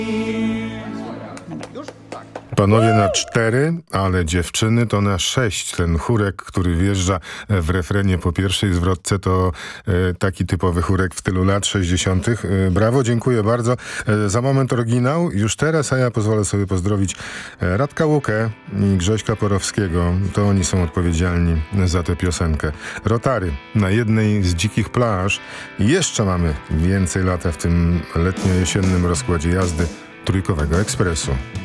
Panowie na 4, ale dziewczyny to na 6. Ten chórek, który wjeżdża w refrenie po pierwszej zwrotce, to taki typowy chórek w stylu lat 60. Brawo, dziękuję bardzo. Za moment oryginał już teraz, a ja pozwolę sobie pozdrowić Radka Łukę i Grześka Porowskiego. To oni są odpowiedzialni za tę piosenkę. Rotary na jednej z dzikich plaż. I jeszcze mamy więcej lata w tym letnio-jesiennym rozkładzie jazdy Trójkowego Ekspresu.